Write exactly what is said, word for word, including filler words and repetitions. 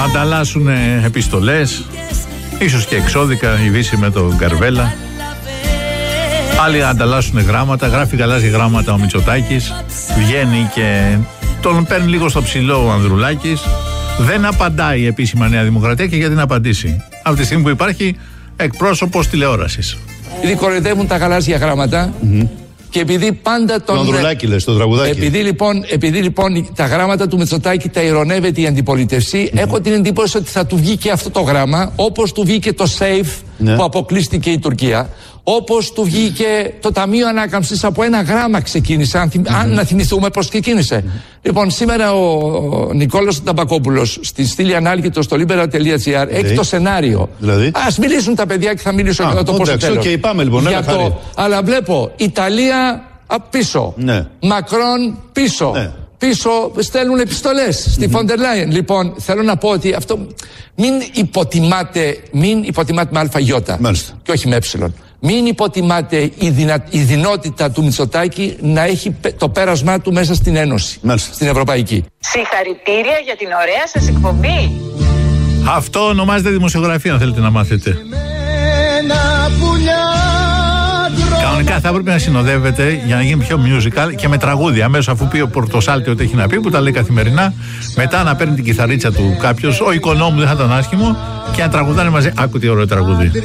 Ανταλλάσσουν επιστολές, ίσως και εξώδικα, η Δύση με τον Καρβέλα. Άλλοι ανταλλάσσουν γράμματα, γράφει γαλάζια γράμματα ο Μητσοτάκης. Βγαίνει και τον παίρνει λίγο στο ψηλό ο Ανδρουλάκης. Δεν απαντάει επίσημα Νέα Δημοκρατία, και γιατί να απαντήσει από τη στιγμή που υπάρχει εκπρόσωπος τηλεόρασης. Επειδή κοροϊδεύουν τα γαλάζια γράμματα, mm-hmm. και επειδή πάντα τον. Το Ανδρουλάκη λες, το τραγουδάκι. Επειδή λοιπόν, επειδή λοιπόν τα γράμματα του Μητσοτάκη τα ειρωνεύεται η αντιπολίτευση, mm-hmm. έχω την εντύπωση ότι θα του βγει και αυτό το γράμμα, όπως του βγήκε το SAFE, ναι, που αποκλείστηκε η Τουρκία. Όπως του βγήκε το Ταμείο Ανάκαμψης, από ένα γράμμα ξεκίνησε. Αν, θυμ, mm-hmm. αν να θυμηθούμε πώς ξεκίνησε. Mm-hmm. Λοιπόν, σήμερα ο, ο Νικόλας Ταμπακόπουλος στη στήλη ανάλυτο στο libera τελεία gr έχει okay. το σενάριο. Δηλαδή? Ας μιλήσουν τα παιδιά και θα μιλήσω για το πώς το τέλος. Okay, πάμε λοιπόν. Για το, αλλά βλέπω Ιταλία πίσω. Ναι. Μακρόν πίσω. Ναι. Πίσω στέλνουν επιστολές στη Φόντερ Λάιεν. Λοιπόν, θέλω να πω ότι αυτό μην υποτιμάτε, μην υποτιμάτε με αλφαγιώτα και όχι με έψιλον. Μην υποτιμάτε η, δυνα... η δυνότητα του Μητσοτάκη να έχει το πέρασμά του μέσα στην Ένωση, Μάλιστα. στην Ευρωπαϊκή. Συγχαρητήρια για την ωραία σας εκπομπή. Αυτό ονομάζεται δημοσιογραφία, αν θέλετε να μάθετε. Κανονικά θα έπρεπε να συνοδεύεται, για να γίνει πιο musical, και με τραγούδια. Αμέσως αφού πει ο Πορτοσάλτη ό,τι έχει να πει, που τα λέει καθημερινά, μετά να παίρνει την κιθαρίτσα του κάποιος, ο Οικονόμου δεν θα ήταν άσχημο, και να τραγουδάνε μαζί. Άκου τι ωραίο τραγούδι.